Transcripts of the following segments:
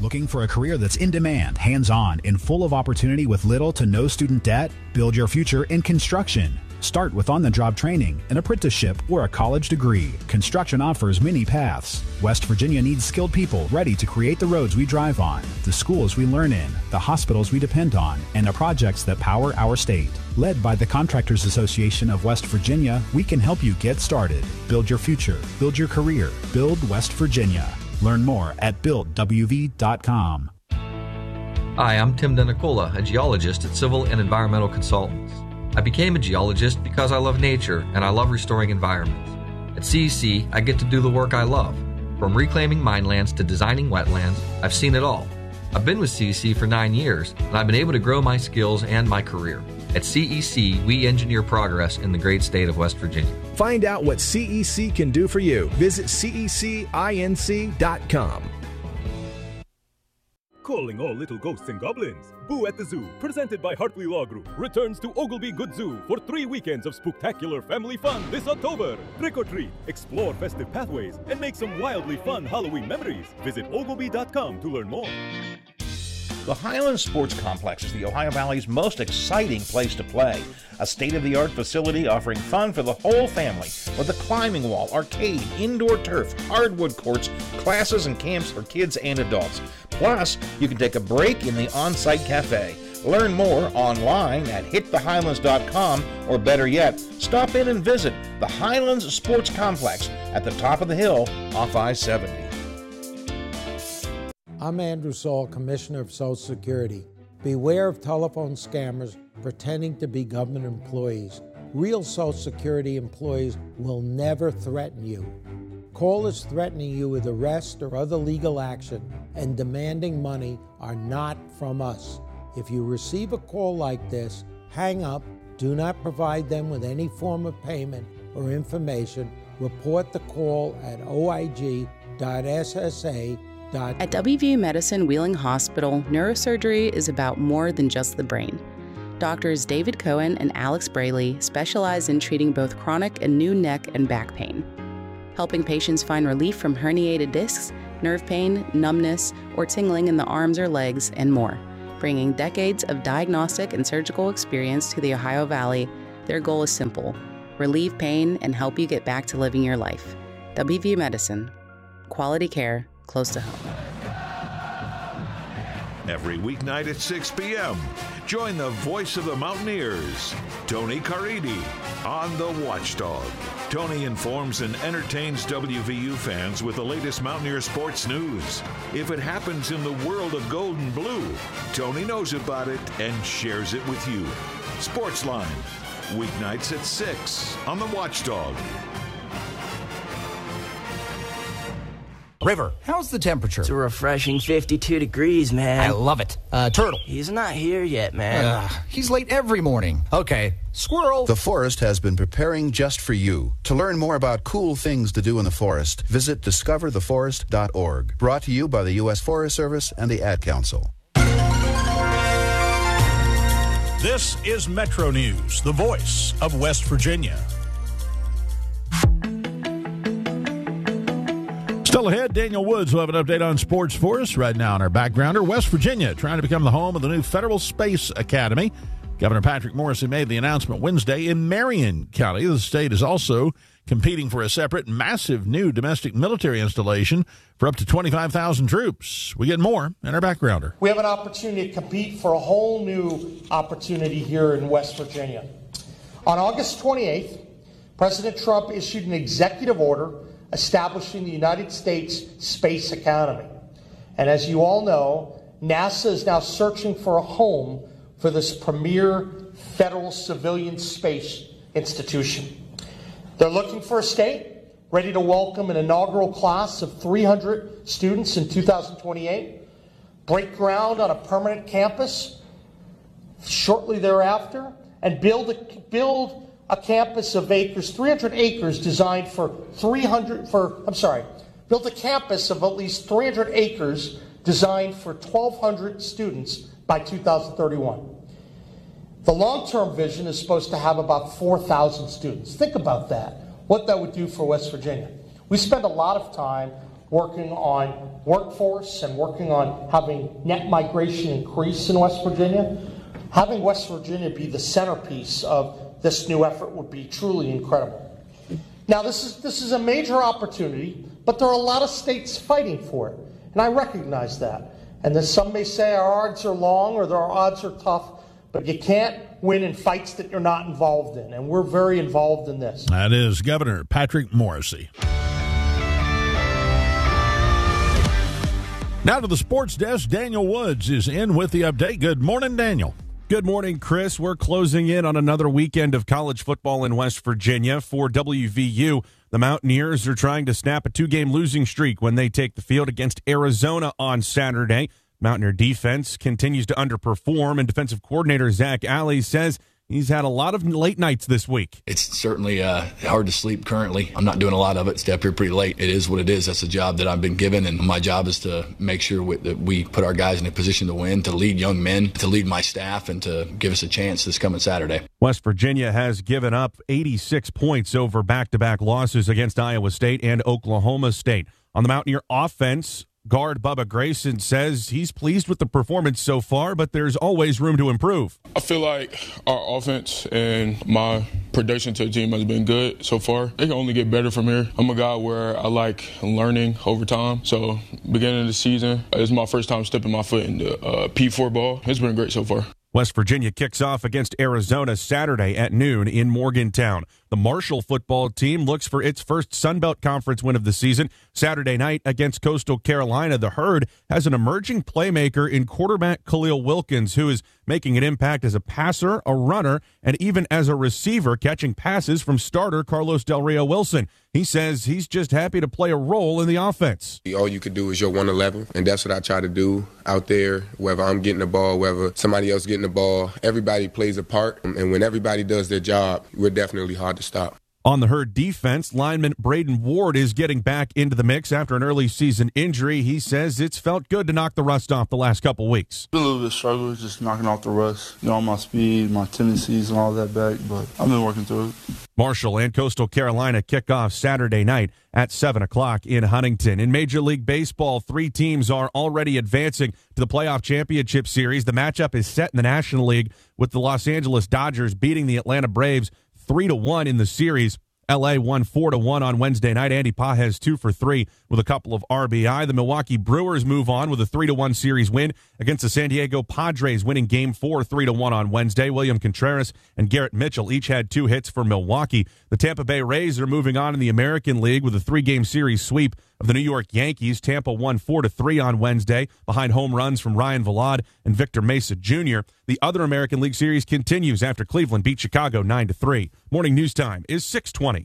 Looking for a career that's in demand, hands-on, and full of opportunity with little to no student debt? Build your future in construction. Start with on-the-job training, an apprenticeship, or a college degree. Construction offers many paths. West Virginia needs skilled people ready to create the roads we drive on, the schools we learn in, the hospitals we depend on, and the projects that power our state. Led by the Contractors Association of West Virginia, we can help you get started. Build your future. Build your career. Build West Virginia. Learn more at buildwv.com. Hi, I'm Tim DeNicola, a geologist at Civil and Environmental Consultants. I became a geologist because I love nature and I love restoring environments. At CEC, I get to do the work I love. From reclaiming minelands to designing wetlands, I've seen it all. I've been with CEC for 9 years, and I've been able to grow my skills and my career. At CEC, we engineer progress in the great state of West Virginia. Find out what CEC can do for you. Visit cecinc.com. Calling all little ghosts and goblins. Boo at the Zoo, presented by Hartley Law Group, returns to Oglebay Good Zoo for 3 weekends of spectacular family fun this October. Trick or treat, explore festive pathways, and make some wildly fun Halloween memories. Visit oglebay.com to learn more. The Highlands Sports Complex is the Ohio Valley's most exciting place to play. A state-of-the-art facility offering fun for the whole family with a climbing wall, arcade, indoor turf, hardwood courts, classes and camps for kids and adults. Plus, you can take a break in the on-site cafe. Learn more online at hitthehighlands.com, or better yet, stop in and visit the Highlands Sports Complex at the top of the hill off I-70. I'm Andrew Saul, Commissioner of Social Security. Beware of telephone scammers pretending to be government employees. Real Social Security employees will never threaten you. Callers threatening you with arrest or other legal action and demanding money are not from us. If you receive a call like this, hang up, do not provide them with any form of payment or information. Report the call at oig.ssa. At WVU Medicine Wheeling Hospital, neurosurgery is about more than just the brain. Doctors David Cohen and Alex Braley specialize in treating both chronic and new neck and back pain, helping patients find relief from herniated discs, nerve pain, numbness, or tingling in the arms or legs, and more. Bringing decades of diagnostic and surgical experience to the Ohio Valley, their goal is simple: relieve pain and help you get back to living your life. WVU Medicine. Quality care close to home. Every weeknight at 6 p.m., join the voice of the Mountaineers, Tony Caridi, on The Watchdog. Tony informs and entertains WVU fans with the latest Mountaineer sports news. If it happens in the world of gold and blue, Tony knows about it and shares it with you. Sportsline, weeknights at 6 on The Watchdog. River, how's the temperature? It's a refreshing 52 degrees, man. I love it. Turtle. He's not here yet, man. He's late every morning. Okay. Squirrel. The forest has been preparing just for you. To learn more about cool things to do in the forest, visit discovertheforest.org. Brought to you by the U.S. Forest Service and the Ad Council. This is Metro News, the voice of West Virginia. Still ahead, Daniel Woods will have an update on sports for us. Right now in our backgrounder, West Virginia trying to become the home of the new Federal Space Academy. Governor Patrick Morrissey made the announcement Wednesday in Marion County. The state is also competing for a separate, massive new domestic military installation for up to 25,000 troops. We get more in our backgrounder. We have an opportunity to compete for a whole new opportunity here in West Virginia. On August 28th, President Trump issued an executive order establishing the United States Space Academy. And as you all know, NASA is now searching for a home for this premier federal civilian space institution. They're looking for a state ready to welcome an inaugural class of 300 students in 2028, break ground on a permanent campus shortly thereafter, and build a campus of 300 acres designed build a campus of at least 300 acres designed for 1,200 students by 2031. The long-term vision is supposed to have about 4,000 students. Think about that, what that would do for West Virginia. We spend a lot of time working on workforce and working on having net migration increase in West Virginia. Having West Virginia be the centerpiece of this new effort would be truly incredible. Now, this is a major opportunity, but there are a lot of states fighting for it, and I recognize that. And then some may say our odds are long or our odds are tough, but you can't win in fights that you're not involved in, and we're very involved in this. That is Governor Patrick Morrisey. Now to the sports desk. Daniel Woods is in with the update. Good morning, Daniel. Good morning, Chris. We're closing in on another weekend of college football in West Virginia. For WVU, the Mountaineers are trying to snap a 2-game losing streak when they take the field against Arizona on Saturday. Mountaineer defense continues to underperform, and defensive coordinator Zach Alley says he's had a lot of late nights this week. It's certainly hard to sleep currently. I'm not doing a lot of it. Stay up here pretty late. It is what it is. That's the job that I've been given, and my job is to make sure that we put our guys in a position to win, to lead young men, to lead my staff, and to give us a chance this coming Saturday. West Virginia has given up 86 points over back-to-back losses against Iowa State and Oklahoma State. On the Mountaineer offense, guard Bubba Grayson says he's pleased with the performance so far, but there's always room to improve. I feel like our offense and my production to the team has been good so far. It can only get better from here. I'm a guy where I like learning over time. So beginning of the season, it's my first time stepping my foot into P4 ball. It's been great so far. West Virginia kicks off against Arizona Saturday at noon in Morgantown. The Marshall football team looks for its first Sun Belt Conference win of the season. Saturday night against Coastal Carolina, the Herd has an emerging playmaker in quarterback Khalil Wilkins, who is making an impact as a passer, a runner, and even as a receiver, catching passes from starter Carlos Del Rio Wilson. He says he's just happy to play a role in the offense. All you can do is your 111, and that's what I try to do out there, whether I'm getting the ball, whether somebody else getting the ball. Everybody plays a part, and when everybody does their job, we're definitely hard to stop. On the Herd defense, lineman Braden Ward is getting back into the mix after an early season injury. He says it's felt good to knock the rust off the last couple weeks. Been a little bit of struggle, just knocking off the rust. You know, all my speed, my tendencies, and all that back, but I've been working through it. Marshall and Coastal Carolina kick off Saturday night at 7 o'clock in Huntington. In Major League Baseball, 3 teams are already advancing to the playoff championship series. The matchup is set in the National League with the Los Angeles Dodgers beating the Atlanta Braves 3-1 in the series. LA won 4-1 on Wednesday night. Andy Pages 2 for 3 with a couple of RBI. The Milwaukee Brewers move on with a 3-1 series win against the San Diego Padres, winning Game 4 3-1 on Wednesday. William Contreras and Garrett Mitchell each had 2 hits for Milwaukee. The Tampa Bay Rays are moving on in the American League with a 3-game series sweep of the New York Yankees. Tampa won 4-3 on Wednesday behind home runs from Ryan Vilade and Victor Mesa Jr. The other American League series continues after Cleveland beat Chicago 9-3. Morning news time is 6:20.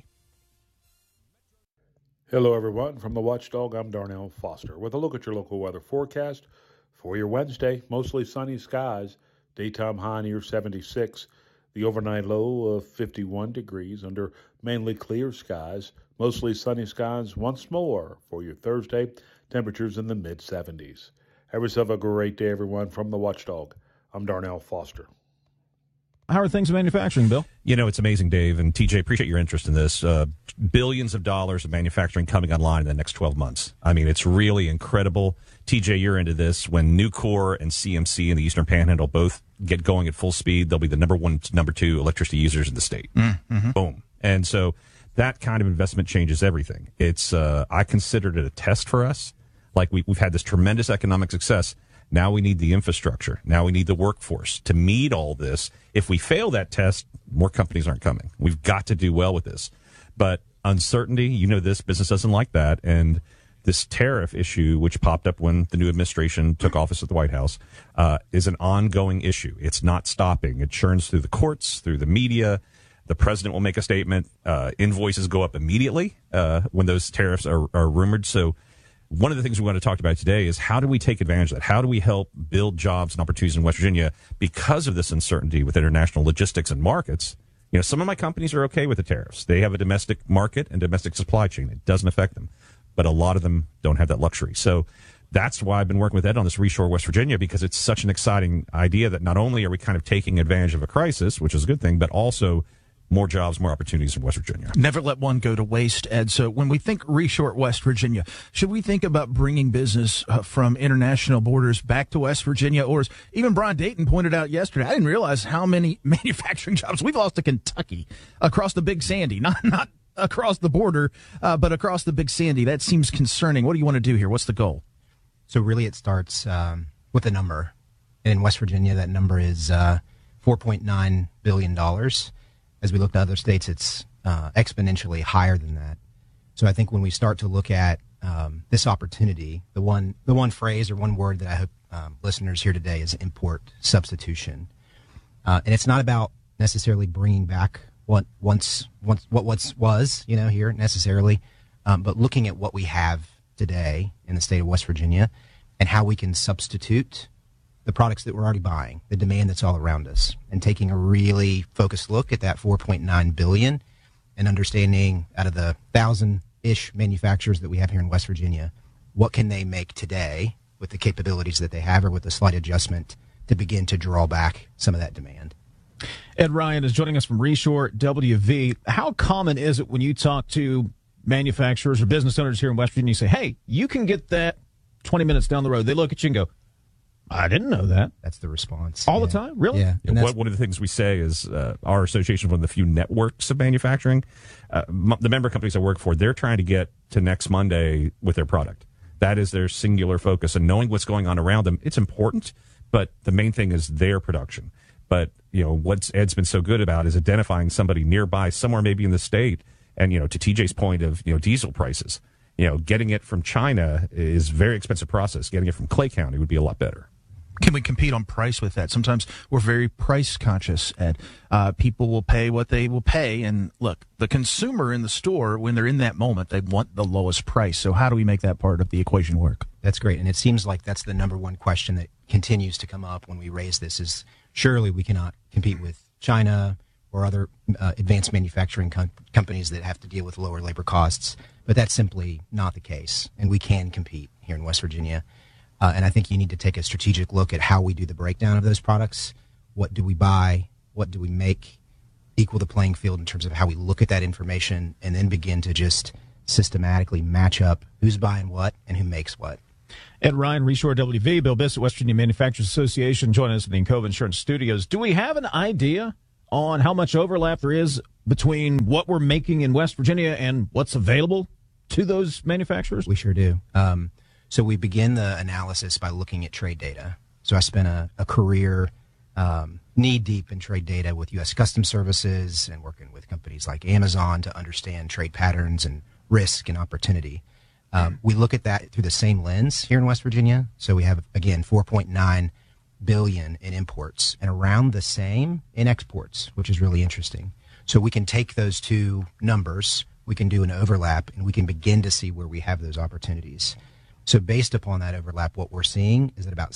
Hello, everyone. From the Watchdog, I'm Darnell Foster with a look at your local weather forecast for your Wednesday. Mostly sunny skies, daytime high near 76, the overnight low of 51 degrees under mainly clear skies. Mostly sunny skies once more for your Thursday. Temperatures in the mid-70s. Have yourself a great day, everyone. From the Watchdog, I'm Darnell Foster. How are things in manufacturing, Bill? You know, it's amazing, Dave, and TJ, appreciate your interest in this. Billions of dollars of manufacturing coming online in the next 12 months. I mean, it's really incredible. TJ, you're into this. When Nucor and CMC in the Eastern Panhandle both get going at full speed, they'll be the number 1, number 2 electricity users in the state. Mm-hmm. Boom. And so that kind of investment changes everything. It's I considered it a test for us. Like we've had this tremendous economic success. Now we need the infrastructure. Now we need the workforce to meet all this. If we fail that test, more companies aren't coming. We've got to do well with this. But uncertainty, you know this, business doesn't like that. And this tariff issue, which popped up when the new administration took office at the White House, is an ongoing issue. It's not stopping. It churns through the courts, through the media. The president will make a statement. Invoices go up immediately when those tariffs are rumored. So one of the things we want to talk about today is how do we take advantage of that? How do we help build jobs and opportunities in West Virginia because of this uncertainty with international logistics and markets? You know, some of my companies are okay with the tariffs. They have a domestic market and domestic supply chain. It doesn't affect them. But a lot of them don't have that luxury. So that's why I've been working with Ed on this Reshore West Virginia, because it's such an exciting idea that not only are we kind of taking advantage of a crisis, which is a good thing, but also more jobs, more opportunities in West Virginia. Never let one go to waste, Ed. So when we think reshore West Virginia, should we think about bringing business from international borders back to West Virginia? Or as even Brian Dayton pointed out yesterday, I didn't realize how many manufacturing jobs we've lost to Kentucky across the Big Sandy, not across the border, but across the Big Sandy. That seems concerning. What do you want to do here? What's the goal? So really it starts with a number. And in West Virginia, that number is $4.9 billion. As we look to other states, it's exponentially higher than that. So I think when we start to look at this opportunity, the one phrase or one word that I hope listeners hear today is import substitution. And it's not about necessarily bringing back what once was, here necessarily, but looking at what we have today in the state of West Virginia and how we can substitute the products that we're already buying, the demand that's all around us, and taking a really focused look at that $4.9 billion and understanding out of the 1,000-ish manufacturers that we have here in West Virginia, what can they make today with the capabilities that they have or with a slight adjustment to begin to draw back some of that demand. Ed Ryan is joining us from Reshore WV. How common is it when you talk to manufacturers or business owners here in West Virginia, you say, hey, you can get that 20 minutes down the road. They look at you and go, I didn't know that. That's the response. All the time? Really? Yeah. One of the things we say is our association, one of the few networks of manufacturing, the member companies I work for, they're trying to get to next Monday with their product. That is their singular focus. And knowing what's going on around them, it's important, but the main thing is their production. But, what Ed's been so good about is identifying somebody nearby, somewhere maybe in the state. And, to TJ's point of, diesel prices, getting it from China is a very expensive process. Getting it from Clay County would be a lot better. Can we compete on price with that? Sometimes we're very price conscious, Ed. People will pay what they will pay. And look, the consumer in the store, when they're in that moment, they want the lowest price. So how do we make that part of the equation work? That's great. And it seems like that's the number one question that continues to come up when we raise this is surely we cannot compete with China or other advanced manufacturing companies that have to deal with lower labor costs. But that's simply not the case. And we can compete here in West Virginia. And I think you need to take a strategic look at how we do the breakdown of those products. What do we buy? What do we make? Equal the playing field in terms of how we look at that information and then begin to just systematically match up who's buying what and who makes what. Ed Ryan, Reshore WV, Bill Bissett, West Virginia Manufacturers Association, joining us in the Encova Insurance Studios. Do we have an idea on how much overlap there is between what we're making in West Virginia and what's available to those manufacturers? We sure do. So we begin the analysis by looking at trade data. So I spent a career knee-deep in trade data with U.S. Customs Services and working with companies like Amazon to understand trade patterns and risk and opportunity. We look at that through the same lens here in West Virginia. So we have, again, $4.9 billion in imports and around the same in exports, which is really interesting. So we can take those two numbers, we can do an overlap, and we can begin to see where we have those opportunities. So based upon that overlap, what we're seeing is that about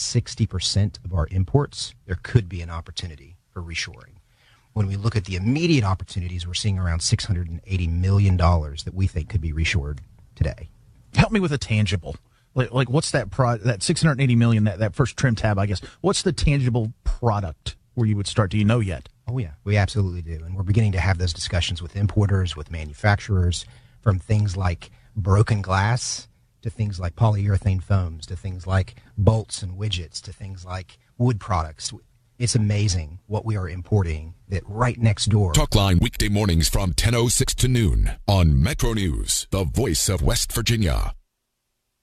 60% of our imports, there could be an opportunity for reshoring. When we look at the immediate opportunities, we're seeing around $680 million that we think could be reshored today. Help me with a tangible. Like what's that that $680 million, that first trim tab, I guess. What's the tangible product where you would start? Do you know yet? Oh, yeah, we absolutely do. And we're beginning to have those discussions with importers, with manufacturers, from things like broken glass to things like polyurethane foams, to things like bolts and widgets, to things like wood products. It's amazing what we are importing that right next door. Talkline weekday mornings from 10:06 to noon on Metro News, the voice of West Virginia.